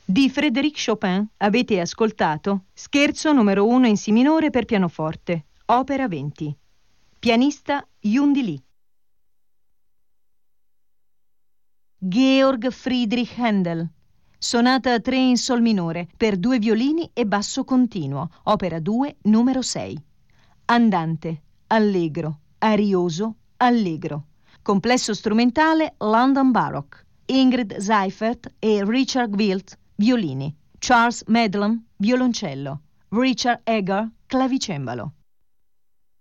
Di Frédéric Chopin avete ascoltato Scherzo numero 1 in Si minore per pianoforte, opera 20. Pianista Yundi Lee. Georg Friedrich Händel. Sonata 3 in Sol minore per 2 violini e basso continuo, opera 2, numero 6. Andante, allegro, arioso, allegro. Complesso strumentale London Baroque. Ingrid Seifert e Richard Wilt, violini. Charles Medlam, violoncello. Richard Egar, clavicembalo.